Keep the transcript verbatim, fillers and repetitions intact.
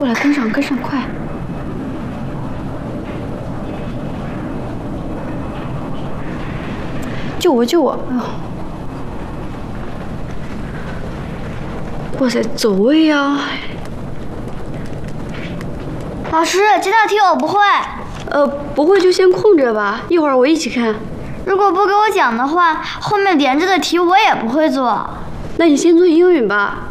过来，跟上，跟上，快！救我，救我！哎呦！哇塞，走位呀！ 老师，这道题我不会。 呃，不会就先空着吧，一会儿我一起看。 如果不给我讲的话，后面连着的题我也不会做。 那你先做英语吧。